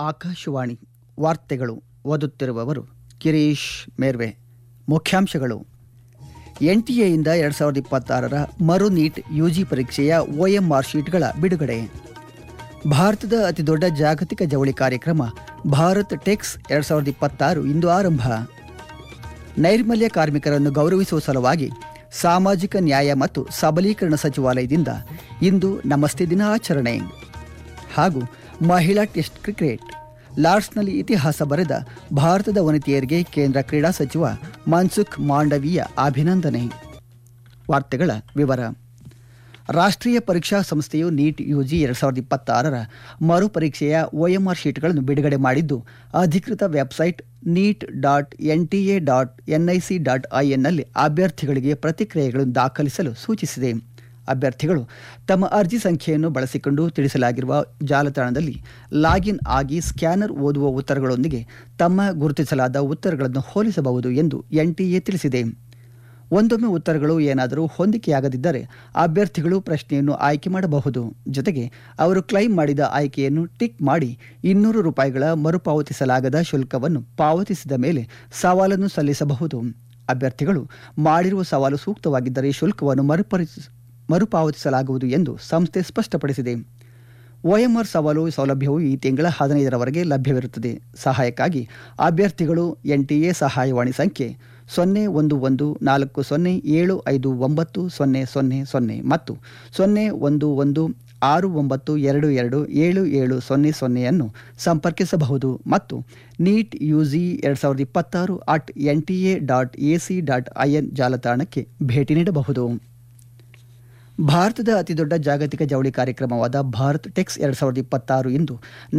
ಆಕಾಶವಾಣಿ ವಾರ್ತೆಗಳು ಓದುತ್ತಿರುವವರು ಕಿರೀಶ್ ಮೇರ್ವೆ. ಮುಖ್ಯಾಂಶಗಳು: ಎನ್ಟಿಎಯಿಂದ 2026ರ ಮರು ನೀಟ್ ಯುಜಿ ಪರೀಕ್ಷೆಯ OMR ಶೀಟ್ಗಳ ಬಿಡುಗಡೆ. ಭಾರತದ ಅತಿದೊಡ್ಡ ಜಾಗತಿಕ ಜವಳಿ ಕಾರ್ಯಕ್ರಮ ಭಾರತ್ ಟೆಕ್ಸ್ 2026 ಇಂದು ಆರಂಭ. ನೈರ್ಮಲ್ಯ ಕಾರ್ಮಿಕರನ್ನು ಗೌರವಿಸುವ ಸಲುವಾಗಿ ಸಾಮಾಜಿಕ ನ್ಯಾಯ ಮತ್ತು ಸಬಲೀಕರಣ ಸಚಿವಾಲಯದಿಂದ ಇಂದು ನಮಸ್ತೆ ದಿನ ಆಚರಣೆ. ಹಾಗೂ ಮಹಿಳಾ ಟೆಸ್ಟ್ ಕ್ರಿಕೆಟ್ ಲಾರ್ಡ್ಸ್ನಲ್ಲಿ ಇತಿಹಾಸ ಬರೆದ ಭಾರತದ ವನಿತೆಯರಿಗೆ ಕೇಂದ್ರ ಕ್ರೀಡಾ ಸಚಿವ ಮನ್ಸುಖ್ ಮಾಂಡವೀಯ ಅಭಿನಂದನೆ. ವಾರ್ತೆಗಳ ವಿವರ. ರಾಷ್ಟ್ರೀಯ ಪರೀಕ್ಷಾ ಸಂಸ್ಥೆಯು ನೀಟ್ ಯುಜಿ 2026ರ ಮರು ಪರೀಕ್ಷೆಯ OMR ಶೀಟ್ಗಳನ್ನು ಬಿಡುಗಡೆ ಮಾಡಿದ್ದು, ಅಧಿಕೃತ ವೆಬ್ಸೈಟ್ neet.nta.nic.in ನಲ್ಲಿ ಅಭ್ಯರ್ಥಿಗಳಿಗೆ ಪ್ರತಿಕ್ರಿಯೆಗಳನ್ನು ದಾಖಲಿಸಲು ಸೂಚಿಸಿದೆ. ಅಭ್ಯರ್ಥಿಗಳು ತಮ್ಮ ಅರ್ಜಿ ಸಂಖ್ಯೆಯನ್ನು ಬಳಸಿಕೊಂಡು ತಿಳಿಸಲಾಗಿರುವ ಜಾಲತಾಣದಲ್ಲಿ ಲಾಗಿನ್ ಆಗಿ ಸ್ಕ್ಯಾನರ್ ಓದುವ ಉತ್ತರಗಳೊಂದಿಗೆ ತಮ್ಮ ಗುರುತಿಸಲಾದ ಉತ್ತರಗಳನ್ನು ಹೋಲಿಸಬಹುದು ಎಂದು NTA ತಿಳಿಸಿದೆ. ಒಂದೊಮ್ಮೆ ಉತ್ತರಗಳು ಏನಾದರೂ ಹೊಂದಿಕೆಯಾಗದಿದ್ದರೆ ಅಭ್ಯರ್ಥಿಗಳು ಪ್ರಶ್ನೆಯನ್ನು ಆಯ್ಕೆ ಮಾಡಬಹುದು. ಜೊತೆಗೆ ಅವರು ಕ್ಲೈಮ್ ಮಾಡಿದ ಆಯ್ಕೆಯನ್ನು ಟಿಕ್ ಮಾಡಿ ₹200 ಮರುಪಾವತಿಸಲಾಗದ ಶುಲ್ಕವನ್ನು ಪಾವತಿಸಿದ ಮೇಲೆ ಸವಾಲನ್ನು ಸಲ್ಲಿಸಬಹುದು. ಅಭ್ಯರ್ಥಿಗಳು ಮಾಡಿರುವ ಸವಾಲು ಸೂಕ್ತವಾಗಿದ್ದರೆ ಶುಲ್ಕವನ್ನು ಮರುಪಾವತಿಸಲಾಗುವುದು ಎಂದು ಸಂಸ್ಥೆ ಸ್ಪಷ್ಟಪಡಿಸಿದೆ. OMR ಸವಾಲು ಸೌಲಭ್ಯವು ಈ ತಿಂಗಳ 15ರವರೆಗೆ ಲಭ್ಯವಿರುತ್ತದೆ. ಸಹಾಯಕ್ಕಾಗಿ ಅಭ್ಯರ್ಥಿಗಳು NTA ಸಹಾಯವಾಣಿ ಸಂಖ್ಯೆ 0114075900 ಮತ್ತು 0116922770 ಅನ್ನು ಸಂಪರ್ಕಿಸಬಹುದು ಮತ್ತು ನೀಟ್ ಯುಜಿ 2026 @nta.ac.in ಜಾಲತಾಣಕ್ಕೆ ಭೇಟಿ ನೀಡಬಹುದು. ಭಾರತದ ಅತಿದೊಡ್ಡ ಜಾಗತಿಕ ಜವಳಿ ಕಾರ್ಯಕ್ರಮವಾದ ಭಾರತ್ ಟೆಕ್ಸ್ 2026 ಇಂದು